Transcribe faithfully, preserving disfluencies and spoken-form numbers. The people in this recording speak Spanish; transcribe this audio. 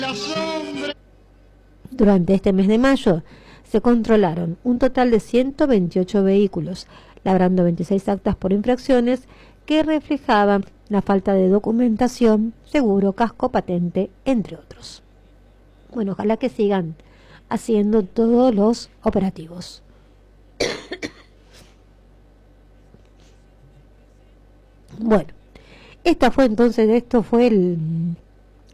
Durante este mes de mayo se controlaron un total de ciento veintiocho vehículos, labrando veintiséis actas por infracciones que reflejaban la falta de documentación, seguro, casco, patente, entre otros. Bueno, ojalá que sigan haciendo todos los operativos. Bueno, esta fue entonces, esto fue el